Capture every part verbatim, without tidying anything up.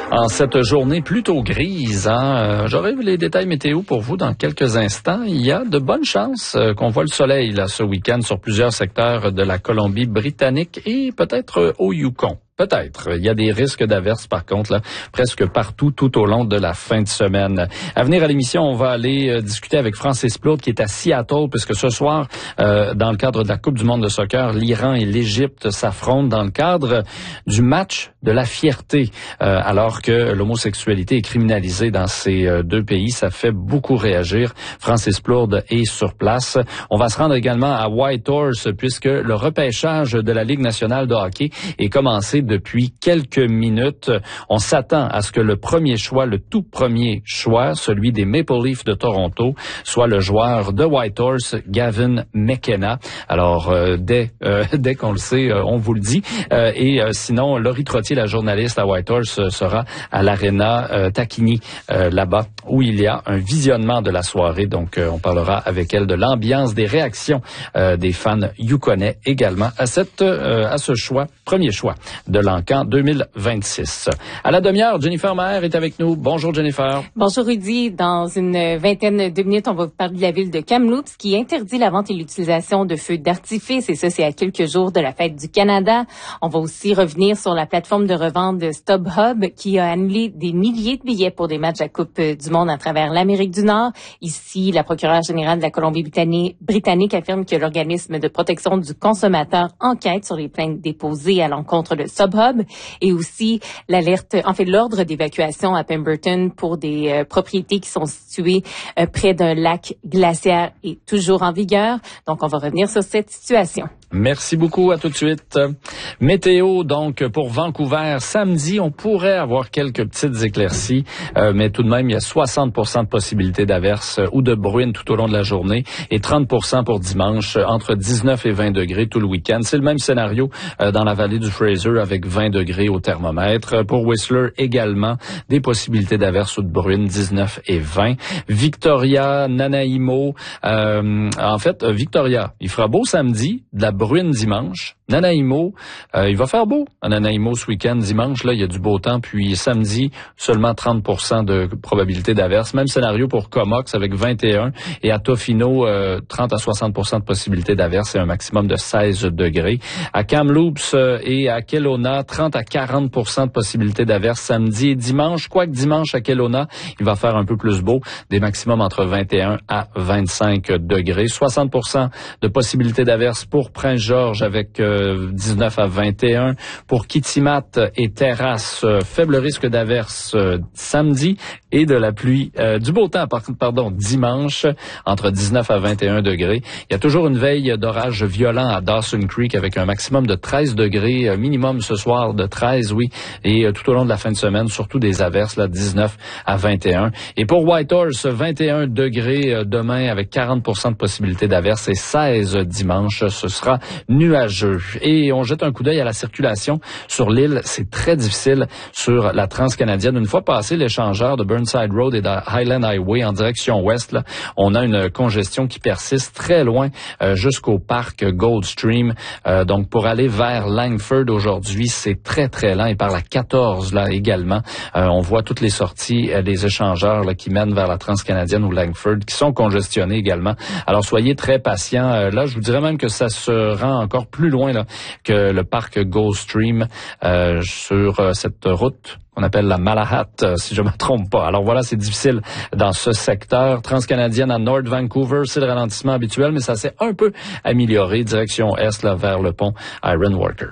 En cette journée plutôt grise, hein, euh, j'aurai les détails météo pour vous dans quelques instants. Il y a de bonnes chances euh, qu'on voit le soleil là ce week-end sur plusieurs secteurs de la Colombie-Britannique et peut-être euh, au Yukon. Peut-être. Il y a des risques d'averses, par contre, là, presque partout, tout au long de la fin de semaine. À venir à l'émission, on va aller euh, discuter avec Francis Plourde, qui est à Seattle, puisque ce soir, euh, dans le cadre de la Coupe du monde de soccer, l'Iran et l'Égypte s'affrontent dans le cadre du match de la fierté. Euh, alors que l'homosexualité est criminalisée dans ces euh, deux pays, ça fait beaucoup réagir. Francis Plourde est sur place. On va se rendre également à Whitehorse, puisque le repêchage de la Ligue nationale de hockey est commencé depuis quelques minutes. On s'attend à ce que le premier choix, le tout premier choix, celui des Maple Leafs de Toronto, soit le joueur de Whitehorse, Gavin McKenna. Alors, euh, dès euh, dès qu'on le sait, euh, on vous le dit. Euh, et euh, sinon, Laurie Trottier, la journaliste à Whitehorse, euh, sera à l'Arena euh, Tacchini, euh, là-bas, où il y a un visionnement de la soirée. Donc, euh, on parlera avec elle de l'ambiance, des réactions euh, des fans yukonais également à cette euh, à ce choix, premier choix de l'Encan deux mille vingt-six. À la demi-heure, Jennifer Maher est avec nous. Bonjour Jennifer. Bonjour Rudy. Dans une vingtaine de minutes, on va vous parler de la ville de Kamloops qui interdit la vente et l'utilisation de feux d'artifice, et ça, c'est à quelques jours de la fête du Canada. On va aussi revenir sur la plateforme de revente de StubHub qui a annulé des milliers de billets pour des matchs à Coupe du monde à travers l'Amérique du Nord. Ici, la procureure générale de la Colombie-Britannique affirme que l'organisme de protection du consommateur enquête sur les plaintes déposées à l'encontre de StubHub. Et aussi l'alerte, en fait, l'ordre d'évacuation à Pemberton pour des euh, propriétés qui sont situées euh, près d'un lac glaciaire est toujours en vigueur. Donc, on va revenir sur cette situation. Merci beaucoup, à tout de suite. Météo, donc, pour Vancouver, samedi, on pourrait avoir quelques petites éclaircies, euh, mais tout de même, il y a soixante pour cent de possibilités d'averses ou de bruine tout au long de la journée et trente pour cent pour dimanche, entre dix-neuf et vingt degrés tout le week-end. C'est le même scénario euh, dans la vallée du Fraser avec vingt degrés au thermomètre. Pour Whistler, également, des possibilités d'averses ou de bruine, dix-neuf et vingt. Victoria, Nanaimo, euh, en fait, Victoria, il fera beau samedi, de la bruine dimanche. Nanaimo, euh, il va faire beau à Nanaimo ce week-end. Dimanche, là, il y a du beau temps. Puis samedi, seulement trente pour cent de probabilité d'averse. Même scénario pour Comox avec vingt et un. Et à Tofino, euh, trente à soixante pour cent de possibilité d'averse et un maximum de seize degrés. À Kamloops euh, et à Kelowna, trente à quarante pour cent de possibilité d'averse samedi et dimanche. Quoique dimanche à Kelowna, il va faire un peu plus beau. Des maximums entre vingt et un à vingt-cinq degrés. soixante pour cent de possibilité d'averse pour Prince-Georges avec euh, dix-neuf à vingt et un. Pour Kitimat et Terrasse, euh, faible risque d'averse euh, samedi et de la pluie, euh, du beau temps, par, pardon, dimanche, entre dix-neuf à vingt et un degrés. Il y a toujours une veille d'orage violent à Dawson Creek avec un maximum de treize degrés, euh, minimum ce soir de treize, oui, et euh, tout au long de la fin de semaine, surtout des averses, là, dix-neuf à vingt et un. Et pour Whitehorse, vingt et un degrés euh, demain avec quarante pour cent de possibilité d'averse et seize dimanche, ce sera nuageux. Et on jette un coup d'œil à la circulation sur l'île. C'est très difficile sur la transcanadienne. Une fois passé l'échangeur de Burnside Road et de Highland Highway en direction ouest, là, on a une congestion qui persiste très loin euh, jusqu'au parc Goldstream. Euh, donc, pour aller vers Langford aujourd'hui, c'est très, très lent. Et par la quatorze, là, également, euh, on voit toutes les sorties euh, des échangeurs là, qui mènent vers la transcanadienne ou Langford qui sont congestionnées également. Alors, soyez très patients. Euh, là, je vous dirais même que ça se rend encore plus loin là, que le parc Goldstream euh, sur euh, cette route qu'on appelle la Malahat, euh, si je me trompe pas. Alors voilà, c'est difficile dans ce secteur. Transcanadienne à North Vancouver, c'est le ralentissement habituel, mais ça s'est un peu amélioré, direction est, là, vers le pont Iron Walker.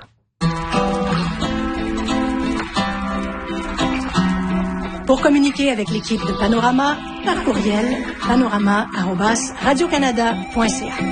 Pour communiquer avec l'équipe de Panorama, par courriel, panorama arobase radio canada point c a.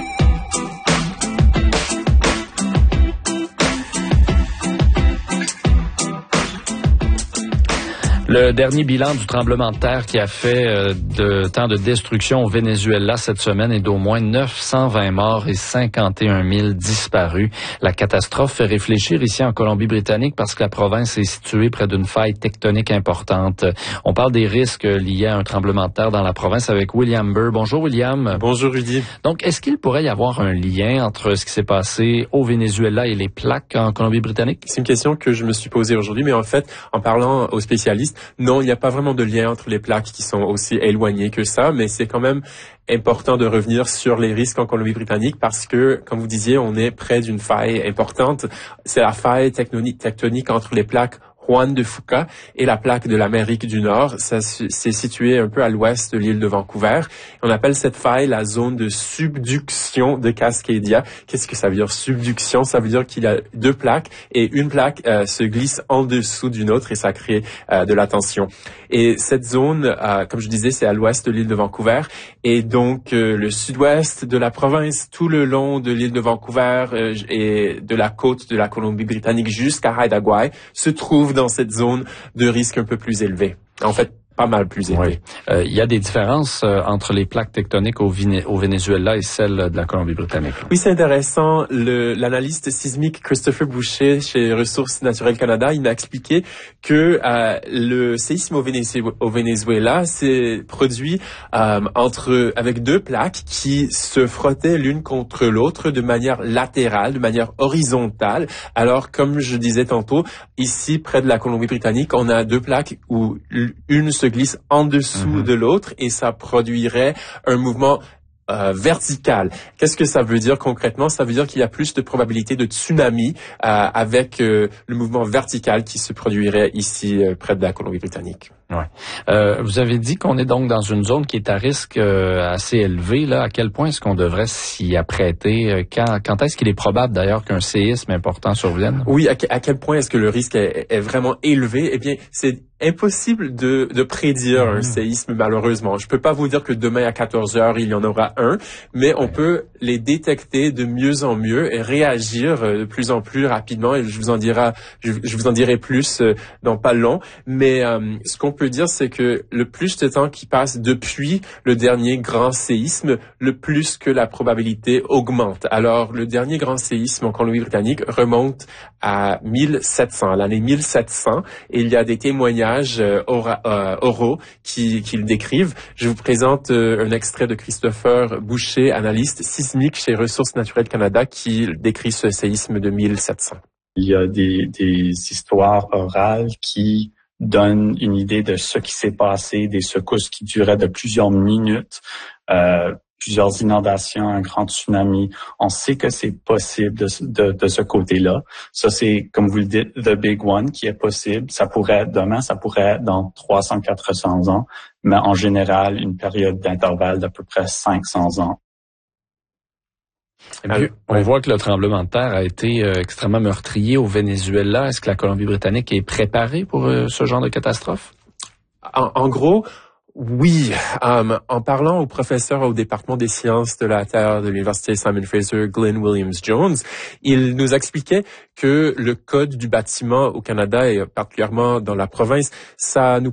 Le dernier bilan du tremblement de terre qui a fait euh, de tant de destruction au Venezuela cette semaine est d'au moins neuf cent vingt morts et cinquante et un mille disparus. La catastrophe fait réfléchir ici en Colombie-Britannique parce que la province est située près d'une faille tectonique importante. On parle des risques liés à un tremblement de terre dans la province avec William Burr. Bonjour William. Bonjour Rudy. Donc, est-ce qu'il pourrait y avoir un lien entre ce qui s'est passé au Venezuela et les plaques en Colombie-Britannique? C'est une question que je me suis posée aujourd'hui, mais en fait, en parlant aux spécialistes, Non, il n'y a pas vraiment de lien entre les plaques qui sont aussi éloignées que ça, mais c'est quand même important de revenir sur les risques en Colombie-Britannique parce que, comme vous disiez, on est près d'une faille importante. C'est la faille tectonique, tectonique entre les plaques Juan de Fuca et la plaque de l'Amérique du Nord. Ça, c'est situé un peu à l'ouest de l'île de Vancouver. On appelle cette faille la zone de subduction de Cascadia. Qu'est-ce que ça veut dire, subduction? Ça veut dire qu'il y a deux plaques et une plaque euh, se glisse en dessous d'une autre et ça crée euh, de la tension. Et cette zone, euh, comme je disais, c'est à l'ouest de l'île de Vancouver et donc euh, le sud-ouest de la province, tout le long de l'île de Vancouver euh, et de la côte de la Colombie-Britannique jusqu'à Haida Gwaii se trouve dans cette zone de risque un peu plus élevé. En fait, pas mal plus élevé. Il oui. euh, y a des différences euh, entre les plaques tectoniques au, Viné- au Venezuela et celles de la Colombie-Britannique. Oui, c'est intéressant. Le, l'analyste sismique Christopher Boucher chez Ressources naturelles Canada, il m'a expliqué que euh, le séisme au, Vénézuela, au Venezuela s'est produit euh, entre avec deux plaques qui se frottaient l'une contre l'autre de manière latérale, de manière horizontale. Alors, comme je disais tantôt, ici près de la Colombie-Britannique, on a deux plaques où une se glisse en dessous mm-hmm. de l'autre et ça produirait un mouvement euh, vertical. Qu'est-ce que ça veut dire concrètement? Ça veut dire qu'il y a plus de probabilité de tsunami euh, avec euh, le mouvement vertical qui se produirait ici euh, près de la Colombie-Britannique. Ouais. Euh, vous avez dit qu'on est donc dans une zone qui est à risque euh, assez élevé. Là, à quel point est-ce qu'on devrait s'y apprêter? Quand, quand est-ce qu'il est probable d'ailleurs qu'un séisme important survienne? Oui, à, à quel point est-ce que le risque est, est vraiment élevé? Eh bien, c'est impossible de, de prédire mmh. un séisme, malheureusement. Je peux pas vous dire que demain à quatorze heures, il y en aura un, mais on peut les détecter de mieux en mieux et réagir de plus en plus rapidement. Et je vous en dirai, je, je vous en dirai plus dans pas long. Mais euh, ce qu'on peut dire, c'est que le plus de temps qui passe depuis le dernier grand séisme, le plus que la probabilité augmente. Alors, le dernier grand séisme en Colombie-Britannique remonte à mille sept cents, à l'année mille sept cents, et il y a des témoignages euh, ora, euh, oraux qui, qui le décrivent. Je vous présente euh, un extrait de Christopher Boucher, analyste sismique chez Ressources naturelles Canada, qui décrit ce séisme de mille sept cents. Il y a des, des histoires orales qui donne une idée de ce qui s'est passé, des secousses qui duraient de plusieurs minutes, euh, plusieurs inondations, un grand tsunami. On sait que c'est possible de, de, de ce côté-là. Ça, c'est, comme vous le dites, the big one qui est possible. Ça pourrait être demain, ça pourrait être dans trois cents, quatre cents ans, mais en général, une période d'intervalle d'à peu près cinq cents ans. Et puis, on voit que le tremblement de terre a été euh, extrêmement meurtrier au Venezuela. Est-ce que la Colombie-Britannique est préparée pour euh, ce genre de catastrophe? En, en gros, oui. Um, en parlant au professeur au département des sciences de la Terre de l'Université Simon Fraser, Glenn Williams-Jones, il nous expliquait que le code du bâtiment au Canada et particulièrement dans la province, ça nous